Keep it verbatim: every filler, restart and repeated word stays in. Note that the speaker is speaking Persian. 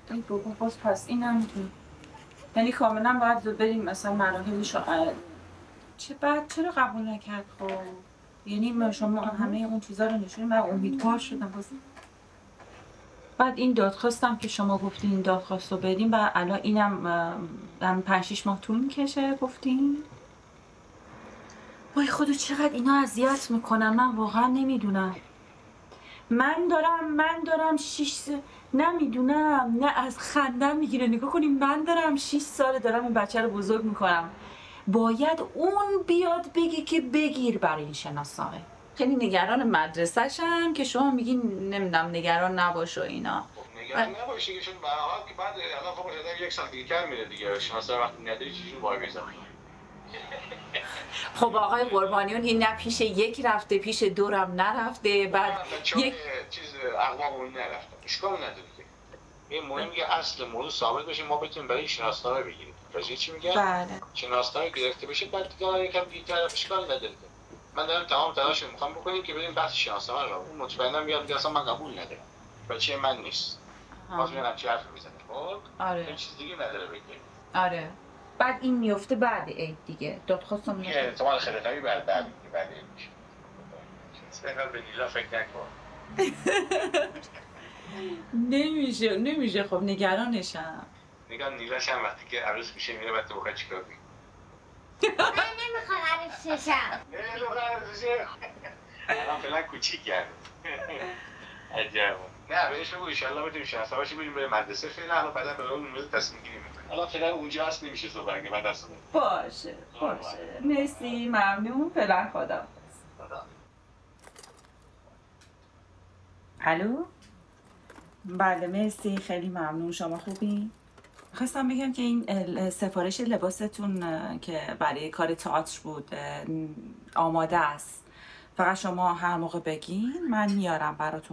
این بابا باز پس اینم یعنی کاملا باید بریم مثلا مراحلش چه بعد چرا قبول نکرد خب یعنی شما همه اون چیزا رو نشونید من امیدوار شدم باز بعد این دادخواستم که شما گفتین این دادخواست رو بدیم و الان اینم هم پنج شیش ماه طول میکشه گفتین وای خدا چقدر اینا اذیت میکنن من واقعا نمیدونم من دارم من دارم شیش س... نمیدونم نه از خندم میگیره نگاه کنیم من دارم شیش ساله دارم این بچه رو بزرگ میکنم باید اون بیاد بگه که بگیر برای این شناسنامه خیلی نگران مدرسه‌شم که شما میگین نمیدونم نگران نباش و اینا نگران نباشی که چون به هر حال که بعد الان خب شده یک سال دیگه کار میره دیگه شناسنامه وقتی نداری چیزی رو وای بزنی خب آقای قربانیون این نه پیش یک رفته پیش دورم نرفته بعد یک چیز اقوام اون نرفته اشکال نداره که این مهم که اصل موضوع ثابت بشه ما بتونیم برای شناسنامه بگیریم راجع چی میگن بله شناسنامه گرفته بشه بعد دیگه یکم دیگه اشکال نداره من دارم تمام تلاش میخوام بکنیم که بریم بحث شناسنامه رو اون مطمئنا میاد میگه اصلا من قبول ندارم بچه من نیست باز میگم چه حرفی میزنه خب آره چیز دیگه نداره بگه آره بعد این میفته بعد عید دیگه دادخواستم میگه احتمال خیلی قوی بعد بعد بعد میشه سفر به نیلا فکر نکن نمیشه نمیشه خب نگرانشم نگاه نیلاش هم وقتی که عروس میشه میره بعد تو بخواه چیکار کنی من نمیخوام عروس ششم نه لغه عروس شه الان فعلا کوچیک کرد عجب نه بهش بگو ایشالله بتونیم شناسنامه باشیم بریم به مدرسه فعلا حالا بعدا به اون موضوع تصمیم گیری میکنیم حالا فعلا اونجا هست نمیشه صحبت کنیم بعد اصلا باشه باشه مرسی ممنون فعلا خدا الو بله مرسی خیلی ممنون شما خوبی خواستم بگم که این سفارش لباستون که برای کار تئاتر بود آماده است فقط شما هر موقع بگین من میارم براتون